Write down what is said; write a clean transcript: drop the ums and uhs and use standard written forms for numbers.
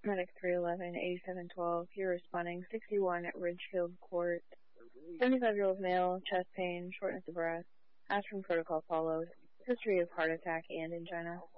Medic 311-8712, you're responding 61 at Ridgefield Court. 75-year-old male, chest pain, shortness of breath. Aspirin protocol followed. History of heart attack and angina.